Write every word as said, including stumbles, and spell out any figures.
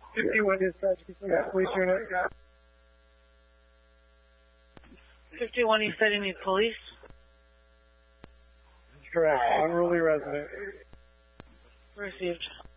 fifty-one dispatch, police unit. fifty-one, you said you need police? Correct. Unruly resident. Received.